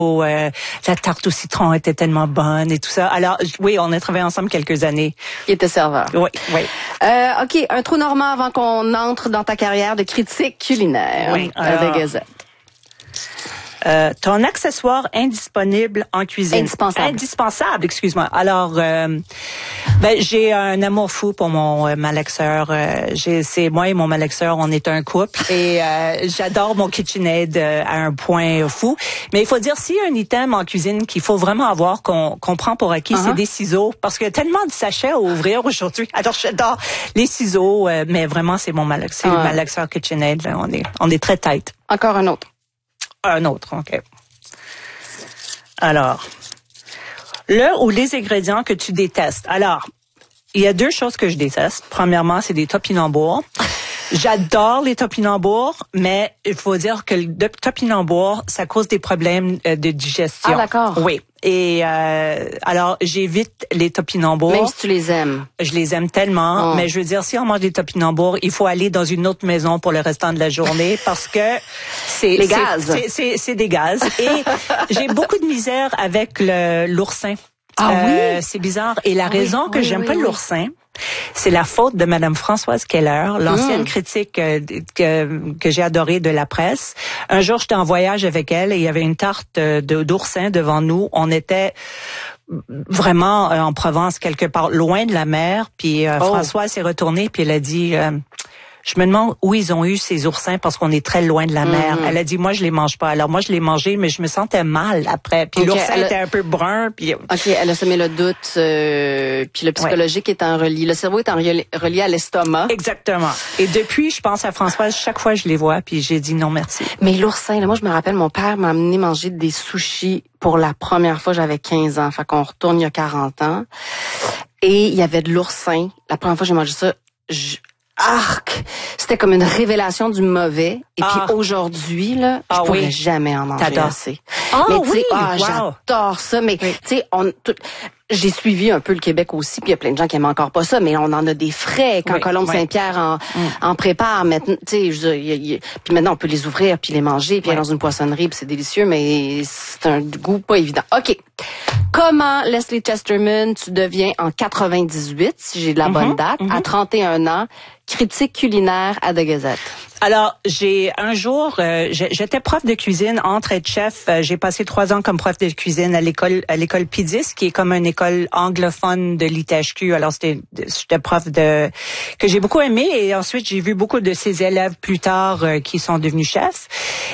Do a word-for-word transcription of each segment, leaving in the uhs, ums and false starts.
Euh, la tarte au citron était tellement bonne et tout ça. Alors, oui, on a travaillé ensemble quelques années. Il était serveur. Oui, oui. Euh, OK, un trou normand avant qu'on entre dans ta carrière de critique culinaire. Oui, alors, à la Gazette. Euh, ton accessoire indisponible en cuisine. Indispensable. Indispensable, excuse-moi. Alors, euh, ben j'ai un amour fou pour mon euh, malaxeur. Euh, j'ai, c'est moi et mon malaxeur, on est un couple et euh, j'adore mon KitchenAid euh, à un point fou. Mais il faut dire s'il y a un item en cuisine qu'il faut vraiment avoir qu'on qu'on prend pour acquis, uh-huh. c'est des ciseaux parce qu'il y a tellement de sachets à ouvrir aujourd'hui. Alors j'adore les ciseaux, euh, mais vraiment c'est mon malaxeur, c'est uh-huh. le malaxeur KitchenAid. Là, on est on est très tight. Encore un autre. Un autre, OK. Alors, le ou les ingrédients que tu détestes. Alors, il y a deux choses que je déteste. Premièrement, c'est des topinambours. J'adore les topinambours, mais il faut dire que le topinambour, ça cause des problèmes de digestion. Ah, d'accord. Oui. Et euh, alors, j'évite les topinambours. Même si tu les aimes. Je les aime tellement, oh. mais je veux dire, si on mange des topinambours, il faut aller dans une autre maison pour le restant de la journée parce que c'est... Les c'est, gaz. C'est, c'est, c'est des gaz. Et j'ai beaucoup de misère avec le, l'oursin. Ah euh, oui? C'est bizarre. Et la oui, raison que oui, j'aime oui, pas oui. l'oursin, c'est la faute de Madame Françoise Keller, l'ancienne mmh. critique euh, que, que j'ai adorée de la presse. Un jour, j'étais en voyage avec elle et il y avait une tarte de, d'oursin devant nous. On était vraiment euh, en Provence, quelque part, loin de la mer. Puis euh, oh. Françoise s'est retournée puis elle a dit... Euh, je me demande où ils ont eu ces oursins parce qu'on est très loin de la mer. Mm-hmm. Elle a dit, moi, je les mange pas. Alors, moi, je les mangeais, mais je me sentais mal après. Puis okay, l'oursin a... était un peu brun. Puis... OK, elle a semé le doute. Euh, puis le psychologique ouais. est en relié. Le cerveau est en relié, relié à l'estomac. Exactement. Et depuis, je pense à Françoise, chaque fois je les vois, puis j'ai dit non, merci. Mais l'oursin, là, moi, je me rappelle, mon père m'a amené manger des sushis pour la première fois, j'avais quinze ans. Fait qu'on retourne il y a quarante ans. Et il y avait de l'oursin. La première fois que j'ai mangé ça, je... Arc! C'était comme une révélation du mauvais. Et ah. puis aujourd'hui, là, je ah, pourrais oui. jamais en manger T'adores. assez. Ah mais oui! Ah, wow. J'adore ça. Mais oui. tu sais, on... Tout, j'ai suivi un peu le Québec aussi, puis il y a plein de gens qui aiment encore pas ça, mais on en a des frais quand oui, Colombe oui. Saint-Pierre en, mm. en prépare. Maintenant, tu sais, puis maintenant on peut les ouvrir puis les manger, puis oui. aller dans une poissonnerie, puis c'est délicieux, mais c'est un goût pas évident. Ok, comment Leslie Chesterman tu deviens en quatre-vingt-dix-huit, si j'ai de la mm-hmm, bonne date, mm-hmm. à trente et un ans, critique culinaire à The Gazette? Alors, j'ai un jour, euh, j'étais prof de cuisine, entre être chef, euh, j'ai passé trois ans comme prof de cuisine à l'école à l'école P dix, qui est comme une école anglophone de l'I T H Q. Alors, c'était j'étais prof de que j'ai beaucoup aimé et ensuite j'ai vu beaucoup de ces élèves plus tard euh, qui sont devenus chefs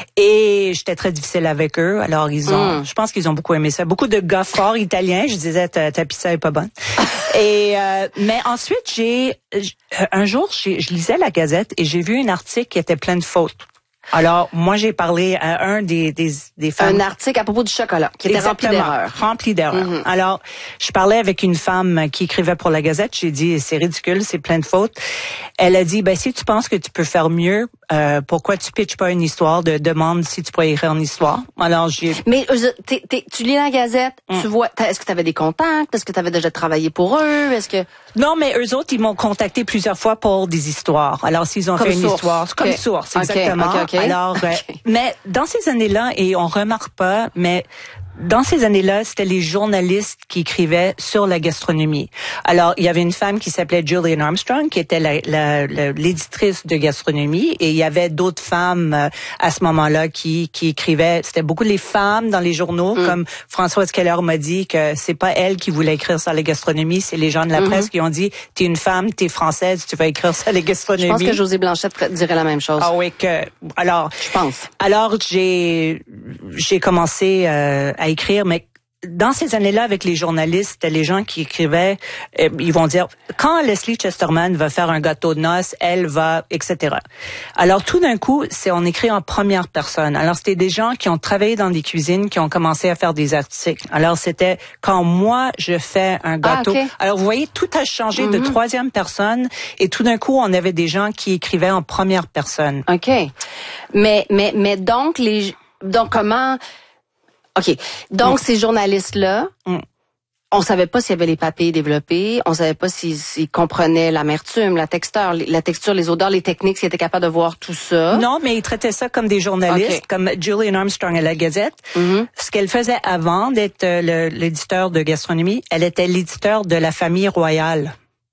et j'étais très difficile avec eux. Alors, ils ont, mm. je pense qu'ils ont beaucoup aimé ça. Beaucoup de gars forts italiens. Je disais ta, ta pizza est pas bonne. et euh, mais ensuite j'ai un jour j'ai, je lisais la Gazette et j'ai vu un article qui était plein de fautes. Alors, moi, j'ai parlé à un des, des, des femmes. Un article à propos du chocolat, qui était rempli d'erreurs. Rempli d'erreurs. Mm-hmm. Alors, je parlais avec une femme qui écrivait pour la Gazette. J'ai dit, c'est ridicule, c'est plein de fautes. Elle a dit, ben, si tu penses que tu peux faire mieux, euh, pourquoi tu pitches pas une histoire? De demande si tu pourrais écrire une histoire. Alors, j'ai... Mais, t'es, t'es, tu lis la Gazette, mm. tu vois, est-ce que tu avais des contacts? Est-ce que tu avais déjà travaillé pour eux? Est-ce que... Non, mais eux autres, ils m'ont contacté plusieurs fois pour des histoires. Alors, s'ils ont comme fait une source. histoire, comme okay. source, okay. exactement. Okay, okay. Alors, okay. Euh, mais dans ces années-là, et on remarque pas, mais dans ces années-là, c'était les journalistes qui écrivaient sur la gastronomie. Alors, il y avait une femme qui s'appelait Julian Armstrong, qui était la, la, la, l'éditrice de gastronomie, et il y avait d'autres femmes euh, à ce moment-là qui, qui écrivaient. C'était beaucoup les femmes dans les journaux, mm. comme Françoise Keller m'a dit que c'est pas elle qui voulait écrire sur la gastronomie, c'est les gens de la mm-hmm. presse qui ont dit t'es une femme, t'es française, tu vas écrire sur la gastronomie. Je pense que Josée Blanchette dirait la même chose. Ah oui, que alors. Je pense. Alors j'ai j'ai commencé euh, à écrire, mais dans ces années-là, avec les journalistes, les gens qui écrivaient, euh, ils vont dire, quand Leslie Chesterman va faire un gâteau de noces, elle va, et cetera. Alors, tout d'un coup, c'est on écrit en première personne. Alors, c'était des gens qui ont travaillé dans des cuisines, qui ont commencé à faire des articles. Alors, c'était quand moi, je fais un gâteau. Ah, okay. Alors, vous voyez, tout a changé mm-hmm. de troisième personne, et tout d'un coup, on avait des gens qui écrivaient en première personne. OK. Mais, mais, mais donc, les, donc comment... OK. Donc, mm. ces journalistes-là, mm. On savait pas s'il y avait les papilles développées, on savait pas s'ils, s'ils comprenaient l'amertume, la texture, la texture, les odeurs, les techniques, s'ils étaient capables de voir tout ça. Non, mais ils traitaient ça comme des journalistes, okay. Comme Julian Armstrong à la Gazette. Mm-hmm. Ce qu'elle faisait avant d'être le, l'éditeur de gastronomie, elle était l'éditeur de la famille royale.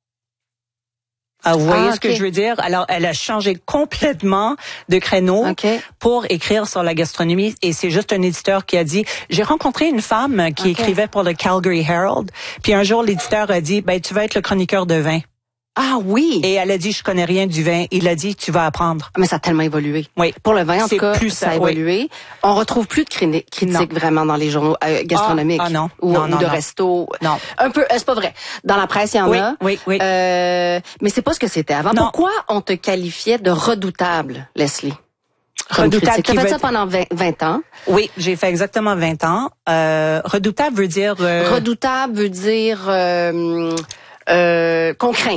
Alors, vous voyez ah, ce okay. que je veux dire? Alors, elle a changé complètement de créneau okay. pour écrire sur la gastronomie. Et c'est juste un éditeur qui a dit, j'ai rencontré une femme qui okay. écrivait pour le Calgary Herald. Puis un jour, l'éditeur a dit, ben, tu vas être le chroniqueur de vin. Ah oui! Et elle a dit, je connais rien du vin. Il a dit, tu vas apprendre. Mais ça a tellement évolué. Oui. Pour le vin, en c'est tout cas, plus ça, ça a évolué. Oui. On retrouve plus de critiques vraiment dans les journaux euh, gastronomiques. Ah, ah non. Ou, non, ou non, de non. restos. Non. Un peu, c'est pas vrai. Dans la presse, il y en oui, a. Oui, oui, euh, mais c'est pas ce que c'était avant. Non. Pourquoi on te qualifiait de redoutable, Leslie? Redoutable. Tu as fait ça pendant vingt ans. Oui, j'ai fait exactement vingt ans. Euh, redoutable veut dire... Euh... Redoutable veut dire euh, euh, qu'on craint.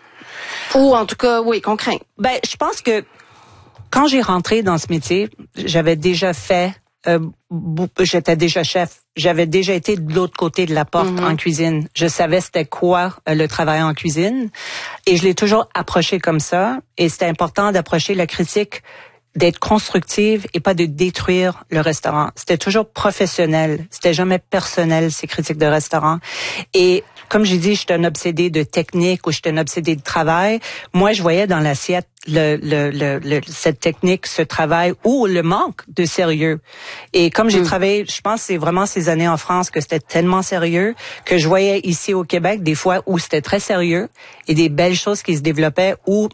Ou en tout cas, oui, qu'on craint. Ben, je pense que quand j'ai rentré dans ce métier, j'avais déjà fait... Euh, j'étais déjà chef. J'avais déjà été de l'autre côté de la porte mm-hmm. en cuisine. Je savais c'était quoi euh, le travail en cuisine. Et je l'ai toujours approché comme ça. Et c'était important d'approcher la critique d'être constructive et pas de détruire le restaurant. C'était toujours professionnel. C'était jamais personnel, ces critiques de restaurant. Et comme j'ai dit, j'étais un obsédé de technique ou j'étais un obsédé de travail. Moi, je voyais dans l'assiette le, le, le, le, cette technique, ce travail ou le manque de sérieux. Et comme j'ai mmh. travaillé, je pense que c'est vraiment ces années en France que c'était tellement sérieux que je voyais ici au Québec des fois où c'était très sérieux et des belles choses qui se développaient où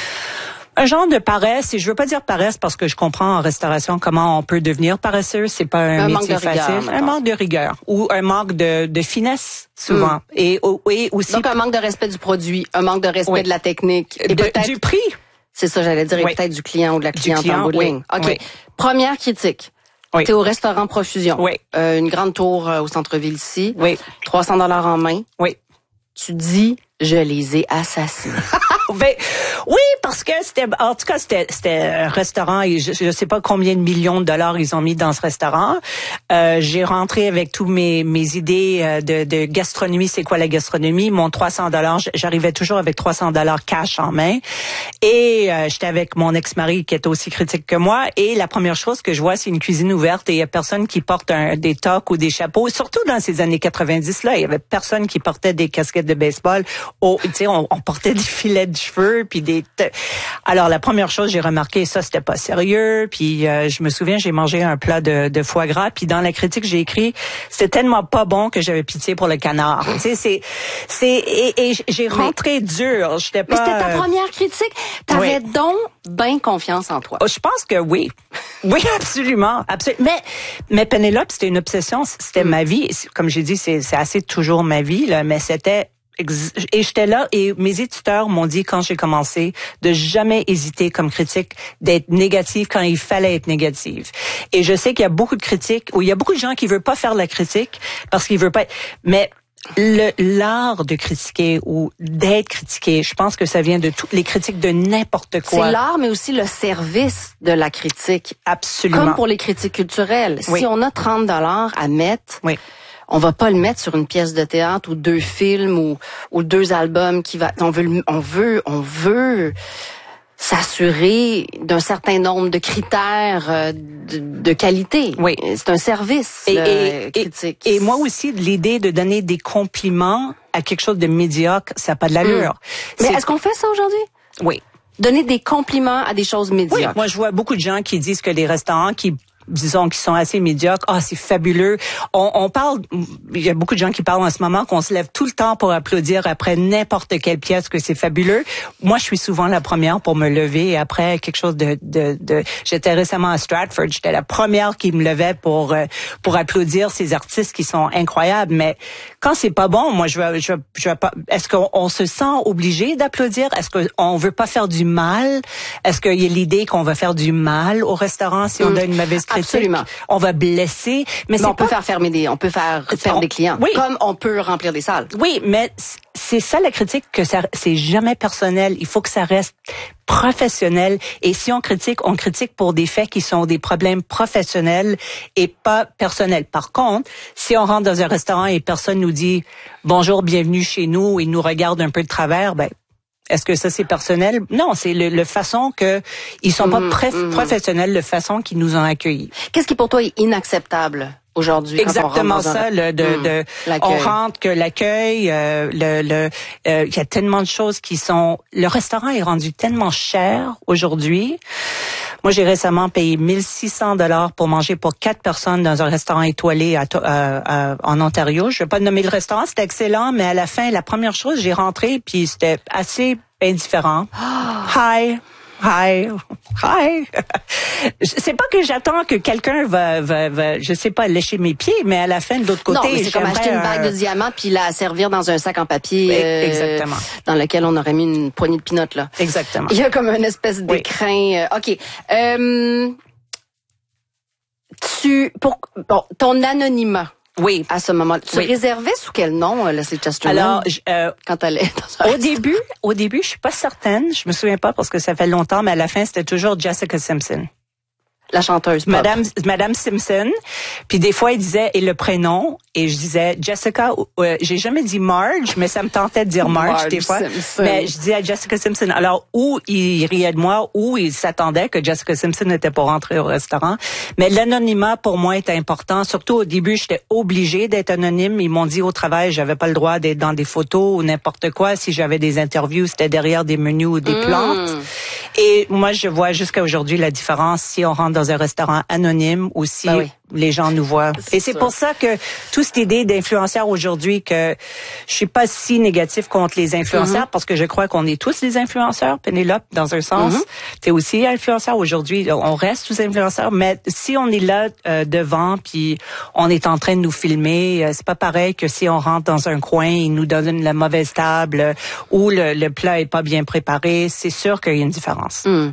un genre de paresse, et je veux pas dire paresse parce que je comprends en restauration comment on peut devenir paresseux, c'est pas un, un métier manque de rigueur, facile, un manque de rigueur ou un manque de, de finesse souvent. Mm. Et, et aussi donc un manque de respect du produit, un manque de respect oui. de la technique et de, peut-être du prix. C'est ça j'allais dire, oui. et peut-être du client ou de la cliente en bout de ligne. OK. Oui. Première critique. Oui. T'es au restaurant Profusion. Oui. Euh, une grande tour euh, au centre-ville ici. Oui. trois cents dollars en main. Oui. Tu dis je les ai assassinés. Ben, oui, parce que c'était, en tout cas, c'était, c'était un restaurant et je, je sais pas combien de millions de dollars ils ont mis dans ce restaurant. Euh, j'ai rentré avec tous mes, mes idées de, de gastronomie. C'est quoi la gastronomie? Mon trois cents dollars, j'arrivais toujours avec trois cents dollars cash en main. Et euh, j'étais avec mon ex-mari qui est aussi critique que moi. Et la première chose que je vois, c'est une cuisine ouverte et il y a personne qui porte un, des toques ou des chapeaux. Surtout dans ces années quatre-vingt-dix là, il y avait personne qui portait des casquettes de baseball. Oh, tu sais, on, on portait des filets de cheveux puis des t- alors la première chose j'ai remarqué ça c'était pas sérieux puis euh, je me souviens j'ai mangé un plat de, de foie gras puis dans la critique j'ai écrit c'était tellement pas bon que j'avais pitié pour le canard. Tu sais c'est c'est et, et j'ai rentré mais, dur, j'étais pas mais c'était ta première critique, t'avais oui. donc bien confiance en toi. Oh, je pense que oui. Oui, absolument, absolument. Mais mais Pénélope, c'était une obsession, c'était mm. ma vie, comme j'ai dit c'est c'est assez toujours ma vie là, mais c'était et j'étais là et mes éditeurs m'ont dit quand j'ai commencé de jamais hésiter comme critique d'être négative quand il fallait être négative. Et je sais qu'il y a beaucoup de critiques ou il y a beaucoup de gens qui veulent pas faire la critique parce qu'ils veulent pas. Mais le l'art de critiquer ou d'être critiqué, je pense que ça vient de toutes les critiques de n'importe quoi. C'est l'art, mais aussi le service de la critique. Absolument. Comme pour les critiques culturelles. Oui. Si on a trente dollars à mettre. Oui. On va pas le mettre sur une pièce de théâtre ou deux films ou, ou deux albums qui va. On veut, on veut, on veut s'assurer d'un certain nombre de critères de, de qualité. Oui, c'est un service et, là, et, critique. Et, et moi aussi, l'idée de donner des compliments à quelque chose de médiocre, ça n'a pas de l'allure. Mmh. Mais est-ce qu'on fait ça aujourd'hui? Oui. Donner des compliments à des choses médiocres. Oui, moi je vois beaucoup de gens qui disent que les restaurants qui disons qui sont assez médiocres. Ah, c'est fabuleux. On, on parle, il y a beaucoup de gens qui parlent en ce moment qu'on se lève tout le temps pour applaudir après n'importe quelle pièce que c'est fabuleux. Moi, je suis souvent la première pour me lever et après quelque chose de, de, de j'étais récemment à Stratford, j'étais la première qui me levait pour pour applaudir ces artistes qui sont incroyables. Mais quand c'est pas bon, moi, je veux, je, je veux pas. Est-ce qu'on on se sent obligé d'applaudir? Est-ce qu'on veut pas faire du mal? Est-ce qu'il y a l'idée qu'on va faire du mal au restaurant si on mmh. donne une mauvaise critique? Absolument. On va blesser, mais, mais on pas... peut faire fermer des, on peut faire perdre des clients, oui. comme on peut remplir des salles. Oui, mais c'est ça la critique, que ça c'est jamais personnel. Il faut que ça reste professionnel. Et si on critique, on critique pour des faits qui sont des problèmes professionnels et pas personnels. Par contre, si on rentre dans un restaurant et personne nous dit bonjour, bienvenue chez nous et nous regarde un peu de travers, ben est-ce que ça c'est personnel? Non, c'est le, le façon que ils sont pas mmh, pré- mmh. professionnels, le façon qu'ils nous ont accueillis. Qu'est-ce qui pour toi est inacceptable aujourd'hui? Exactement ça, le, de, mmh, de on rentre que l'accueil, euh, le, le, euh, il y a tellement de choses qui sont. Le restaurant est rendu tellement cher aujourd'hui. Moi, j'ai récemment payé mille six cents dollars pour manger pour quatre personnes dans un restaurant étoilé à, à, à, en Ontario. Je vais pas nommer le restaurant, c'était excellent, mais à la fin, la première chose, j'ai rentré puis c'était assez indifférent. Oh. Hi. Hi, hi. C'est pas que j'attends que quelqu'un va, va, va, je sais pas, lécher mes pieds, mais à la fin de l'autre côté, non, mais c'est comme acheter une bague un... de diamants puis la servir dans un sac en papier, euh, exactement, dans lequel on aurait mis une poignée de pinottes là. Exactement. Il y a comme une espèce d'écrin. Oui. Euh, ok. Euh, tu, pour, bon, ton anonymat. Oui. À ce moment-là. Tu oui. réservais sous quel nom, Leslie Chesterman? Alors, euh, quand elle est dans au début, au début, je suis pas certaine. Je me souviens pas parce que ça fait longtemps, mais à la fin, c'était toujours Jessica Simpson. La chanteuse. Pop. Madame, Madame Simpson. Puis des fois, il disait, et le prénom, et je disais Jessica, euh, j'ai jamais dit Marge, mais ça me tentait de dire Marge, Marge des fois. Simpson. Mais je disais Jessica Simpson. Alors, ou il riait de moi, ou il s'attendait que Jessica Simpson était pour rentrer au restaurant. Mais l'anonymat, pour moi, est important. Surtout au début, j'étais obligée d'être anonyme. Ils m'ont dit au travail, j'avais pas le droit d'être dans des photos ou n'importe quoi. Si j'avais des interviews, c'était derrière des menus ou des mmh. plantes. Et moi, je vois jusqu'à aujourd'hui la différence si on rentre dans un restaurant anonyme ou si ben oui. les gens nous voient. C'est Et c'est sûr. Pour ça que toute cette idée d'influenceurs aujourd'hui, que je suis pas si négatif contre les influenceurs mm-hmm. parce que je crois qu'on est tous des influenceurs. Pénélope, dans un sens, mm-hmm. t'es aussi influenceur aujourd'hui. On reste tous influenceurs, mais si on est là euh, devant puis on est en train de nous filmer, euh, c'est pas pareil que si on rentre dans un coin, ils nous donnent la mauvaise table euh, ou le, le plat est pas bien préparé. C'est sûr qu'il y a une différence. Mm.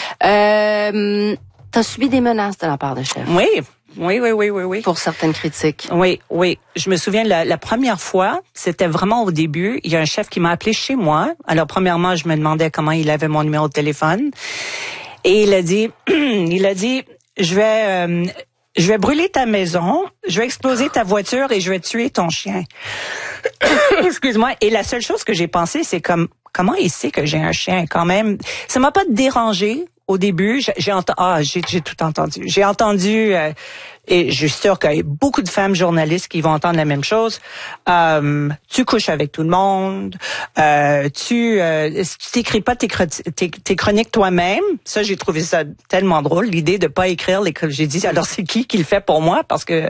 Euh... T'as subi des menaces de la part de chefs? Oui, oui, oui, oui, oui, oui. Pour certaines critiques? Oui, oui. Je me souviens, la, la première fois, c'était vraiment au début, il y a un chef qui m'a appelé chez moi. Alors, premièrement, je me demandais comment il avait mon numéro de téléphone. Et il a dit, il a dit, je vais, euh, je vais brûler ta maison, je vais exploser ta voiture et je vais tuer ton chien. Excuse-moi. Et la seule chose que j'ai pensé, c'est comme, comment il sait que j'ai un chien quand même? Ça m'a pas dérangé. Au début, j'ai entendu, ah, j'ai, j'ai tout entendu. J'ai entendu, euh, et je suis sûre qu'il y a beaucoup de femmes journalistes qui vont entendre la même chose. Euh, tu couches avec tout le monde, euh, tu, euh, tu t'écris pas tes, tes, tes chroniques toi-même. Ça, j'ai trouvé ça tellement drôle, l'idée de pas écrire les. J'ai dit, alors c'est qui qui le fait pour moi? Parce que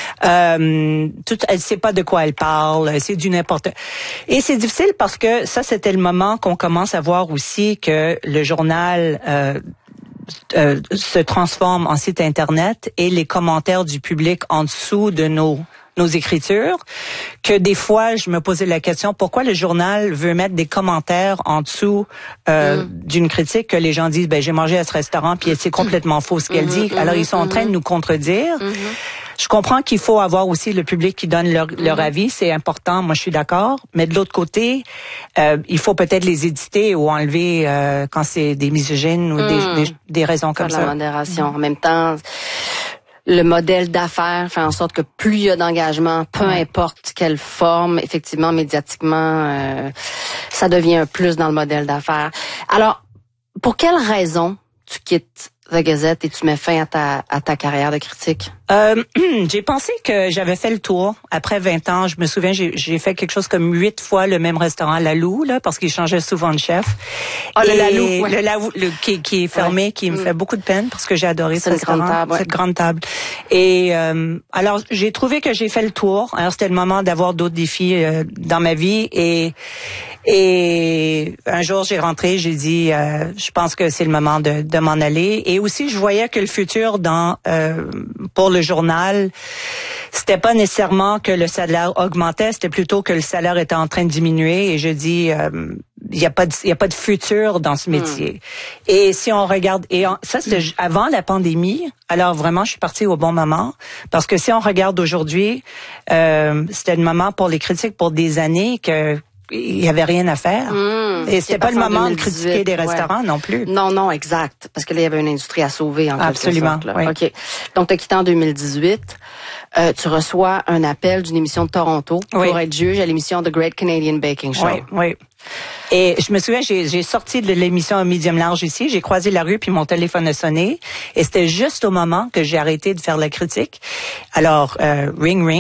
euh, tout, elle sait pas de quoi elle parle. C'est du n'importe. Et c'est difficile parce que ça, c'était le moment qu'on commence à voir aussi que le journal euh, Euh, se transforme en site Internet et les commentaires du public en dessous de nos nos écritures, que des fois, je me posais la question, pourquoi le journal veut mettre des commentaires en dessous euh, mm. d'une critique que les gens disent, ben j'ai mangé à ce restaurant, puis c'est complètement faux ce qu'elle mm-hmm, dit. Alors, mm-hmm, ils sont en train de nous contredire. Mm-hmm. Je comprends qu'il faut avoir aussi le public qui donne leur, leur mm-hmm. avis, c'est important, moi je suis d'accord. Mais de l'autre côté, euh, il faut peut-être les éditer ou enlever euh, quand c'est des misogynes ou mm. des, des, des raisons comme ça. La modération. Mm. En même temps, le modèle d'affaires fait en sorte que plus il y a d'engagement, peu ouais. importe quelle forme, effectivement, médiatiquement, euh, ça devient un plus dans le modèle d'affaires. Alors, pour quelle raison tu quittes The Gazette et tu mets fin à ta, à ta carrière de critique? Euh, j'ai pensé que j'avais fait le tour. Après vingt ans, je me souviens, j'ai, j'ai fait quelque chose comme huit fois le même restaurant, Lalou, là, parce qu'il changeait souvent de chef. Ah, le Lalou, ouais. Le Lalou, le, qui, qui est fermé, ouais. qui me fait beaucoup de peine parce que j'ai adoré ce restaurant, grande table, ouais. cette grande table. Et euh, alors, j'ai trouvé que j'ai fait le tour. Alors, c'était le moment d'avoir d'autres défis euh, dans ma vie. Et et un jour, j'ai rentré, j'ai dit, euh, je pense que c'est le moment de, de m'en aller. Et aussi, je voyais que le futur dans euh, pour le journal, c'était pas nécessairement que le salaire augmentait, c'était plutôt que le salaire était en train de diminuer. Et je dis, euh, il y a pas de, il y a pas de futur dans ce métier. Mm. Et si on regarde, et on, ça c'était mm. avant la pandémie. Alors vraiment, je suis partie au bon moment parce que si on regarde aujourd'hui, euh, c'était le moment pour les critiques pour des années que il y avait rien à faire. Mmh, et c'était pas le moment de critiquer des restaurants ouais. non plus. Non, non, exact. Parce que là, il y avait une industrie à sauver en quelque Absolument, sorte. Là. Oui. OK. Donc, tu as quitté en deux mille dix-huit. Euh, tu reçois un appel d'une émission de Toronto oui. pour être juge à l'émission The Great Canadian Baking Show. Oui, oui. Et je me souviens, j'ai, j'ai sorti de l'émission Medium Large ici, j'ai croisé la rue, puis mon téléphone a sonné. Et c'était juste au moment que j'ai arrêté de faire la critique. Alors, euh, ring, ring.